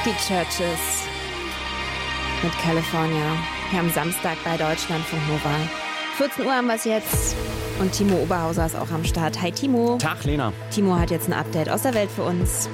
Die Churches mit California. Hier am Samstag bei Deutschlandfunk Nova. 14 Uhr haben wir es jetzt. Und Timo Oberhauser ist auch am Start. Hi Timo. Tag Lena. Timo hat jetzt ein Update aus der Welt für uns.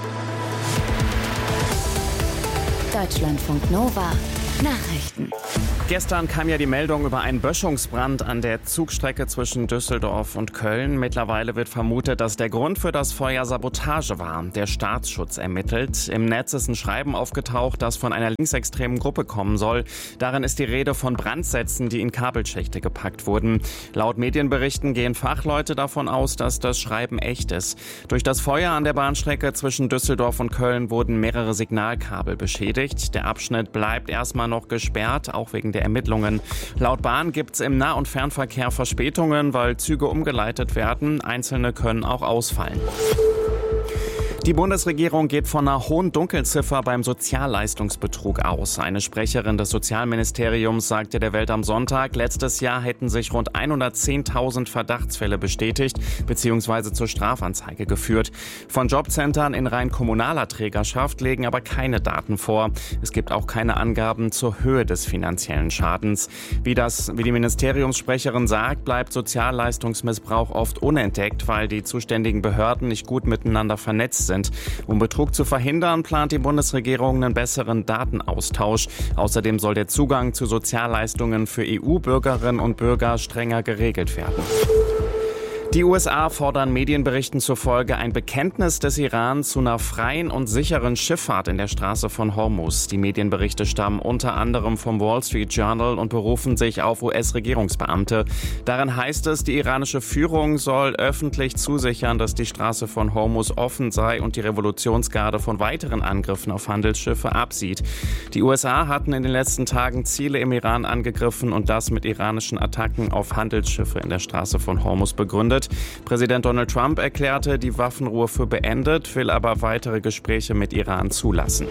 Deutschlandfunk Nova. Nachrichten. Gestern kam ja die Meldung über einen Böschungsbrand an der Zugstrecke zwischen Düsseldorf und Köln. Mittlerweile wird vermutet, dass der Grund für das Feuer Sabotage war. Der Staatsschutz ermittelt. Im Netz ist ein Schreiben aufgetaucht, das von einer linksextremen Gruppe kommen soll. Darin ist die Rede von Brandsätzen, die in Kabelschächte gepackt wurden. Laut Medienberichten gehen Fachleute davon aus, dass das Schreiben echt ist. Durch das Feuer an der Bahnstrecke zwischen Düsseldorf und Köln wurden mehrere Signalkabel beschädigt. Der Abschnitt bleibt erstmal noch gesperrt, auch wegen der Ermittlungen. Laut Bahn gibt es im Nah- und Fernverkehr Verspätungen, weil Züge umgeleitet werden. Einzelne können auch ausfallen. Die Bundesregierung geht von einer hohen Dunkelziffer beim Sozialleistungsbetrug aus. Eine Sprecherin des Sozialministeriums sagte der Welt am Sonntag, letztes Jahr hätten sich rund 110.000 Verdachtsfälle bestätigt bzw. zur Strafanzeige geführt. Von Jobcentern in rein kommunaler Trägerschaft legen aber keine Daten vor. Es gibt auch keine Angaben zur Höhe des finanziellen Schadens. Wie die Ministeriumssprecherin sagt, bleibt Sozialleistungsmissbrauch oft unentdeckt, weil die zuständigen Behörden nicht gut miteinander vernetzt sind. Um Betrug zu verhindern, plant die Bundesregierung einen besseren Datenaustausch. Außerdem soll der Zugang zu Sozialleistungen für EU-Bürgerinnen und Bürger strenger geregelt werden. Die USA fordern Medienberichten zufolge ein Bekenntnis des Iran zu einer freien und sicheren Schifffahrt in der Straße von Hormuz. Die Medienberichte stammen unter anderem vom Wall Street Journal und berufen sich auf US-Regierungsbeamte. Darin heißt es, die iranische Führung soll öffentlich zusichern, dass die Straße von Hormuz offen sei und die Revolutionsgarde von weiteren Angriffen auf Handelsschiffe absieht. Die USA hatten in den letzten Tagen Ziele im Iran angegriffen und das mit iranischen Attacken auf Handelsschiffe in der Straße von Hormuz begründet. Präsident Donald Trump erklärte die Waffenruhe für beendet, will aber weitere Gespräche mit Iran zulassen.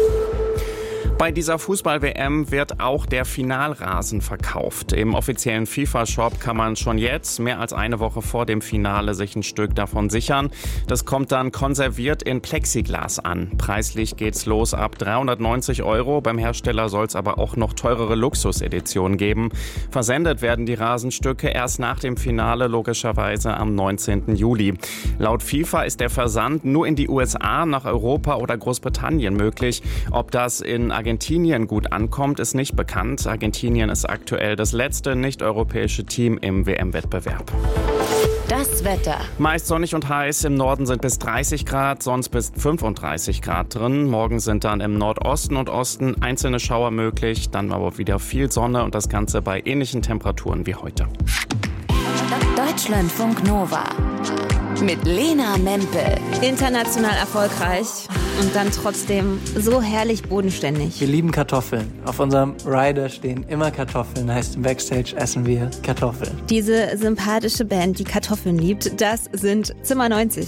Bei dieser Fußball-WM wird auch der Finalrasen verkauft. Im offiziellen FIFA-Shop kann man schon jetzt, mehr als eine Woche vor dem Finale, sich ein Stück davon sichern. Das kommt dann konserviert in Plexiglas an. Preislich geht's los ab 390 €. Beim Hersteller soll es aber auch noch teurere Luxuseditionen geben. Versendet werden die Rasenstücke erst nach dem Finale, logischerweise am 19. Juli. Laut FIFA ist der Versand nur in die USA, nach Europa oder Großbritannien möglich. Ob das in Argentinien gut ankommt, ist nicht bekannt. Argentinien ist aktuell das letzte nicht-europäische Team im WM-Wettbewerb. Das Wetter. Meist sonnig und heiß. Im Norden sind bis 30 Grad, sonst bis 35 Grad drin. Morgen sind dann im Nordosten und Osten einzelne Schauer möglich. Dann aber wieder viel Sonne und das Ganze bei ähnlichen Temperaturen wie heute. Deutschlandfunk Nova. Mit Lena Mempel. International erfolgreich und dann trotzdem so herrlich bodenständig. Wir lieben Kartoffeln. Auf unserem Rider stehen immer Kartoffeln. Heißt, im Backstage essen wir Kartoffeln. Diese sympathische Band, die Kartoffeln liebt, das sind Zimmer 90.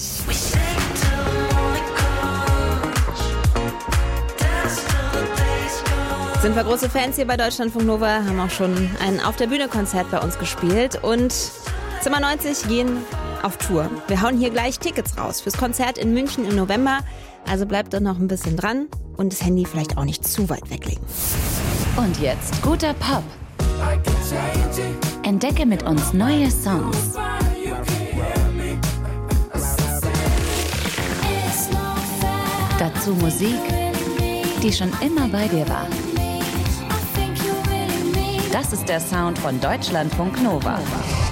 Sind wir große Fans hier bei Deutschlandfunk Nova, haben auch schon ein Auf-der-Bühne-Konzert bei uns gespielt und Zimmer 90 gehen auf Tour. Wir hauen hier gleich Tickets raus fürs Konzert in München im November. Also bleibt doch noch ein bisschen dran und das Handy vielleicht auch nicht zu weit weglegen. Und jetzt guter Pop. Entdecke mit uns neue Songs. Dazu Musik, die schon immer bei dir war. Das ist der Sound von Deutschlandfunk Nova.